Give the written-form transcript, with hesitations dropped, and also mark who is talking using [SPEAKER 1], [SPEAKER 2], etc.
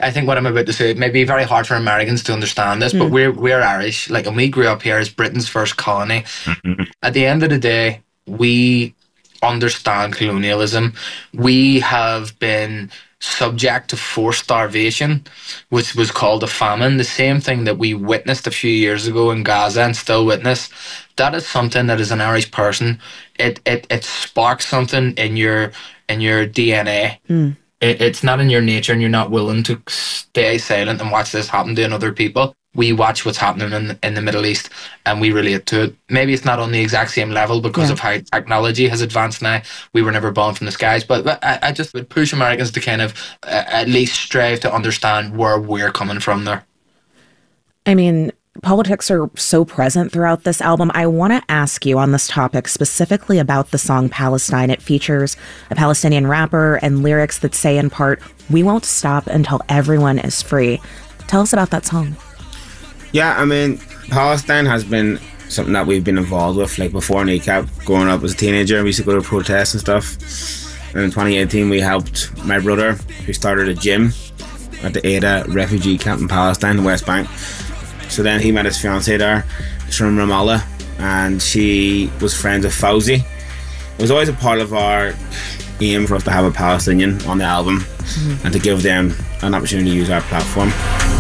[SPEAKER 1] I think what I'm about to say, it may be very hard for Americans to understand this, but we're Irish, like, and we grew up here as Britain's first colony. At the end of the day, we understand colonialism. We have been subject to forced starvation, which was called a famine, the same thing that we witnessed a few years ago in Gaza and still witness. That is something that, as an Irish person, it sparks something in your DNA. It's not in your nature, and you're not willing to stay silent and watch this happen to other people. We watch what's happening in the Middle East, and we relate to it. Maybe it's not on the exact same level because of how technology has advanced now. We were never born from the skies, but I just would push Americans to kind of at least strive to understand where we're coming from there.
[SPEAKER 2] I mean, politics are so present throughout this album. I want to ask you on this topic specifically about the song Palestine. It features a Palestinian rapper and lyrics that say in part, "We won't stop until everyone is free." Tell us about that song.
[SPEAKER 3] Yeah, I mean, Palestine has been something that we've been involved with. Like before NECAP, growing up as a teenager, we used to go to protests and stuff. And in 2018, we helped my brother, who started a gym at the Ada refugee camp in Palestine, the West Bank. So then he met his fiancée there, she's from Ramallah, and she was friends with Fauzi. It was always a part of our aim for us to have a Palestinian on the album and to give them an opportunity to use our platform.